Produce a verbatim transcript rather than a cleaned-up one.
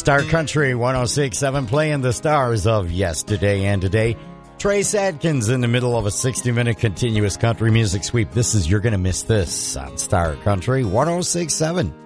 Star Country one oh six point seven playing the stars of yesterday and today. Trace Adkins in the middle of a sixty-minute continuous country music sweep. This is You're Gonna Miss This on Star Country one oh six point seven.